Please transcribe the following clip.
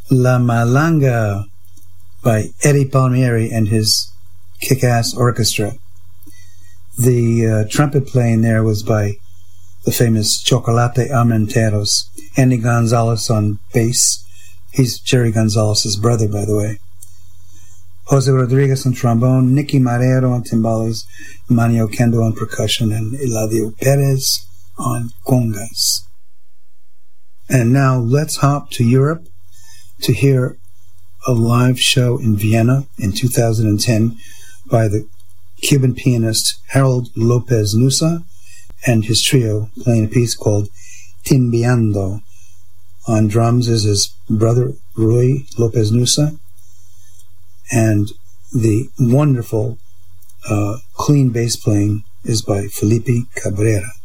La Malanga by Eddie Palmieri and his kick-ass orchestra. The trumpet playing there was by the famous Chocolate Armenteros. Andy Gonzalez on bass. He's Jerry Gonzalez's brother, by the way. Jose Rodriguez on trombone, Nicky Marrero on timbales, Manny Oquendo on percussion, and Eladio Perez on congas. And now let's hop to Europe to hear a live show in Vienna in 2010 by the Cuban pianist Harold Lopez Nusa and his trio playing a piece called Timbiando. On drums is his brother Rui Lopez Nusa, and the wonderful clean bass playing is by Felipe Cabrera.